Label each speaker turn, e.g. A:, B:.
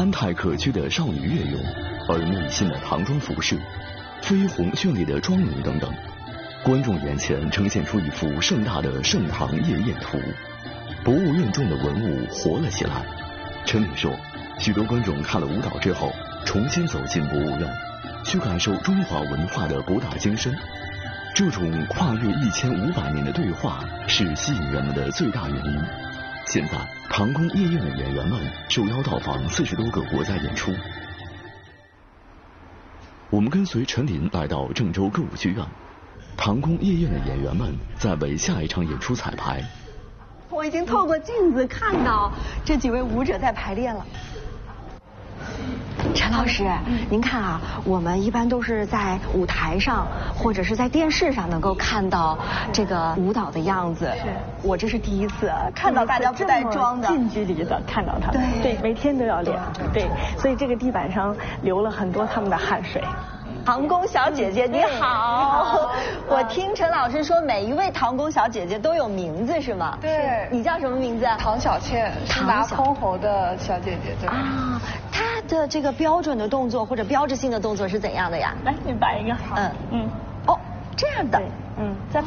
A: 憨态可掬的少女乐咏，而内心的唐装服饰、绯红绚丽的妆容等等，观众眼前呈现出一幅盛大的盛唐夜宴图，博物院中的文物活了起来。陈琳说，许多观众看了舞蹈之后，重新走进博物院，去感受中华文化的博大精深。这种跨越1500年的对话是吸引人们的最大原因。现在，唐宫夜宴的演员们受邀到访40多个国家演出。我们跟随陈琳来到郑州歌舞剧院，唐宫夜宴的演员们在为下一场演出彩排。
B: 我已经透过镜子看到这几位舞者在排练了。陈老师，您看啊，我们一般都是在舞台上或者是在电视上能够看到这个舞蹈的样子。是，我这是第一次看到大家不带妆的，
C: 近距离的看到他们。对，每天都要练。对，所以这个地板上流了很多他们的汗水。
B: 唐宫小姐姐你好，我听陈老师说每一位唐宫小姐姐都有名字是吗？
D: 对，
B: 你叫什么名字？
D: 唐小倩，是拿箜篌的小姐姐。对
B: 啊，她的这个标准的动作或者标志性的动作是怎样的呀？
C: 来，你摆一个。
B: 哦，这样的。
C: 在